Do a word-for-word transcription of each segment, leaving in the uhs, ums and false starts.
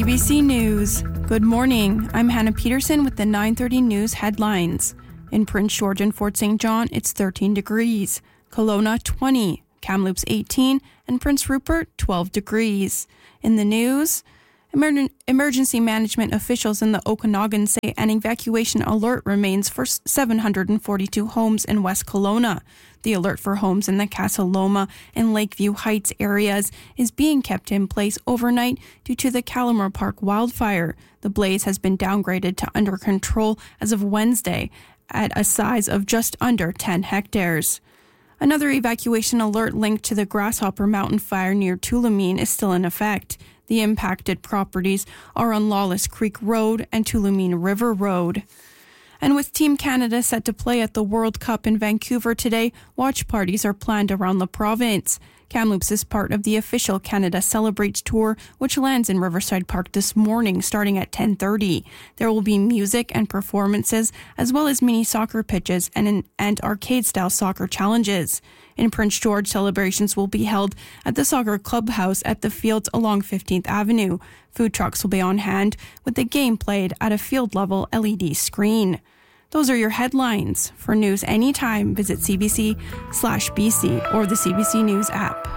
B C News. Good morning. I'm Hannah Peterson with the nine thirty News headlines. In Prince George and Fort Saint John, it's thirteen degrees. Kelowna, twenty. Kamloops, eighteen. And Prince Rupert, twelve degrees. In the news, emer- emergency management officials in the Okanagan say an evacuation alert remains for seven hundred forty-two homes in West Kelowna. The alert for homes in the Casa Loma and Lakeview Heights areas is being kept in place overnight due to the Calamar Park wildfire. The blaze has been downgraded to under control as of Wednesday at a size of just under ten hectares. Another evacuation alert linked to the Grasshopper Mountain fire near Tulameen is still in effect. The impacted properties are on Lawless Creek Road and Tulameen River Road. And with Team Canada set to play at the World Cup in Vancouver today, watch parties are planned around the province. Kamloops is part of the official Canada Celebrates tour, which lands in Riverside Park this morning starting at ten thirty. There will be music and performances, as well as mini soccer pitches and, and arcade-style soccer challenges. In Prince George, celebrations will be held at the soccer clubhouse at the fields along fifteenth Avenue. Food trucks will be on hand with the game played at a field-level L E D screen. Those are your headlines. For news anytime, visit cbc slash bc or the C B C News app.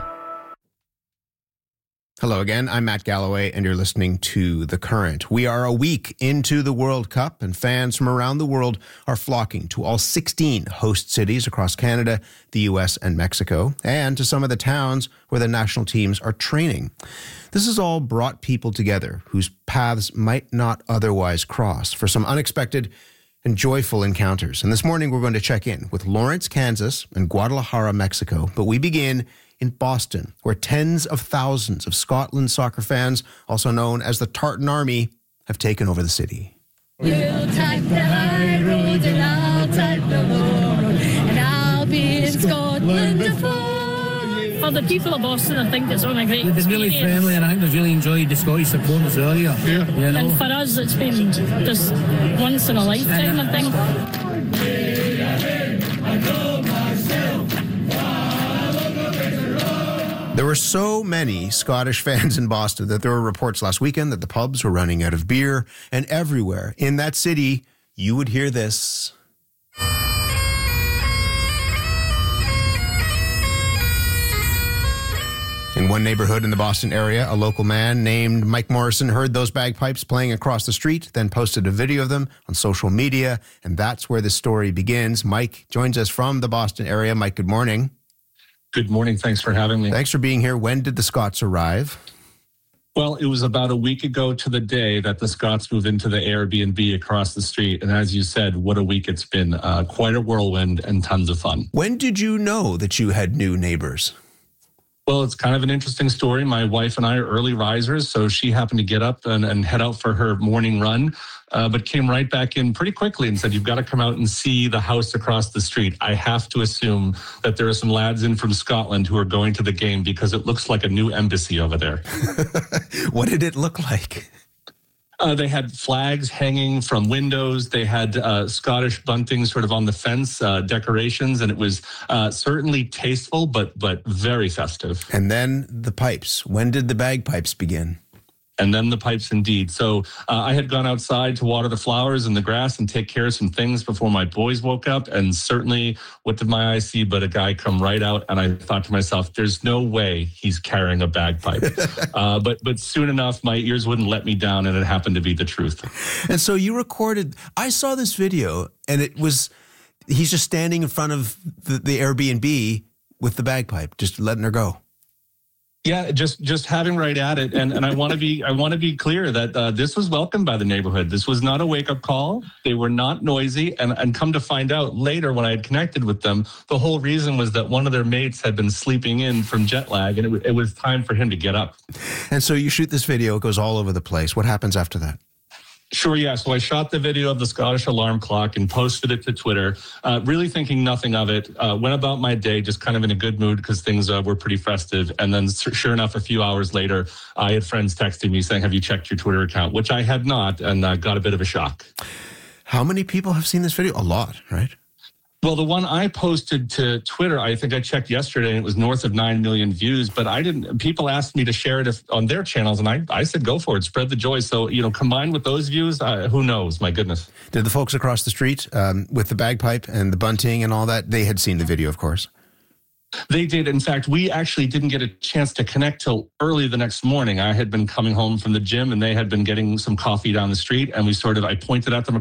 Hello again, I'm Matt Galloway, and you're listening to The Current. We are a week into the World Cup, and fans from around the world are flocking to all sixteen host cities across Canada, the U S, and Mexico, and to some of the towns where the national teams are training. This has all brought people together whose paths might not otherwise cross for some unexpected and joyful encounters. And this morning, we're going to check in with Lawrence, Kansas, and Guadalajara, Mexico. But we begin in Boston, where tens of thousands of Scotland soccer fans, also known as the Tartan Army, have taken over the city. We'll take the high road and I'll take the low road, and I'll be in Scotland before. For the people of Boston, I think it's been a great They've been really friendly, and I think they've really enjoyed the Scottish supporters earlier. Yeah. You know? And for us, it's been just once in a lifetime, I think. There were so many Scottish fans in Boston that there were reports last weekend that the pubs were running out of beer, and everywhere in that city, you would hear this. In one neighborhood in the Boston area, a local man named Mike Morrison heard those bagpipes playing across the street, then posted a video of them on social media, and that's where the story begins. Mike joins us from the Boston area. Mike, good morning. Good morning. Thanks for having me. Thanks for being here. When did the Scots arrive? Well, it was about a week ago to the day that the Scots moved into the Airbnb across the street. And as you said, what a week it's been. Uh, quite a whirlwind and tons of fun. When did you know that you had new neighbors? Well, it's kind of an interesting story. My wife and I are early risers, so she happened to get up and, and head out for her morning run, uh, but came right back in pretty quickly and said, you've got to come out and see the house across the street. I have to assume that there are some lads in from Scotland who are going to the game because it looks like a new embassy over there. What did it look like? Uh, they had flags hanging from windows. They had uh, Scottish bunting sort of on the fence, uh, decorations, and it was uh, certainly tasteful, but but very festive. And then the pipes. When did the bagpipes begin? And then the pipes indeed. So uh, I had gone outside to water the flowers and the grass and take care of some things before my boys woke up. And certainly, what did my eyes see but a guy come right out? And I thought to myself, there's no way he's carrying a bagpipe. uh, but but soon enough, my ears wouldn't let me down, and it happened to be the truth. And so you recorded, I saw this video, and it was, he's just standing in front of the, the Airbnb with the bagpipe, just letting her go. Yeah, just just having right at it, and and I want to be I want to be clear that uh, this was welcomed by the neighborhood. This was not a wake up call. They were not noisy, and and come to find out later when I had connected with them, the whole reason was that one of their mates had been sleeping in from jet lag, and it, it was time for him to get up. And so you shoot this video; it goes all over the place. What happens after that? Sure, yeah. So I shot the video of the Scottish alarm clock and posted it to Twitter, uh, really thinking nothing of it. Uh, went about my day just kind of in a good mood because things uh, were pretty festive. And then sure enough, a few hours later, I had friends texting me saying, have you checked your Twitter account? Which I had not, and uh, got a bit of a shock. How many people have seen this video? A lot, right? Well, the one I posted to Twitter, I think I checked yesterday, and it was north of nine million views. But I didn't. People asked me to share it if, on their channels, and I, I said go for it, spread the joy. So, you know, combined with those views, uh, who knows? My goodness. Did the folks across the street um, with the bagpipe and the bunting and all that, they had seen the video, of course? They did. In fact, we actually didn't get a chance to connect till early the next morning. I had been coming home from the gym, and they had been getting some coffee down the street, and we sort of, I pointed at them